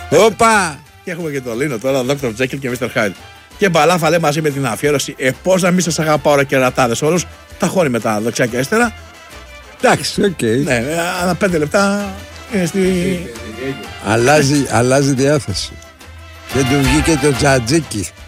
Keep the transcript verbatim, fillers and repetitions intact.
Όπα! Και έχουμε και το Λίνο τώρα, Δόκτωρ Τζέκιλ και μίστερ Hyde. Και μπαλάφα λέει μαζί με την αφιέρωση. Ε, πώς να μην σας αγαπάω, ρε κερατάδες όλους. Τα χώνει μετά δεξιά και αριστερά. Εντάξει, οκ. Okay. Ναι, ανά πέντε λεπτά είναι στη. αλλάζει, αλλάζει διάθεση. Δεν του βγήκε το τζατζίκι.